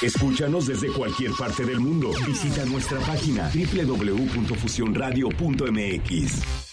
Escúchanos desde cualquier parte del mundo. Visita nuestra página www.fusionradio.mx.